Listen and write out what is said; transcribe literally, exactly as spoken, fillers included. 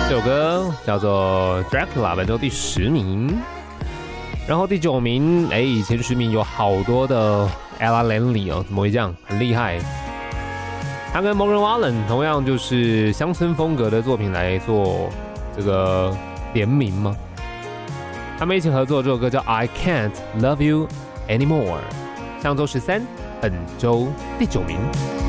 这首歌叫做 Dracula， 本周第十名。然后第九名，哎，前十名有好多的 Ella Langley 哦，怎么会这样？很厉害。他跟 Morgan Wallen 同样就是乡村风格的作品来做这个联名嘛。他们一起合作这首歌叫 I Can't Love You Anymore， 上周十三，本周第九名。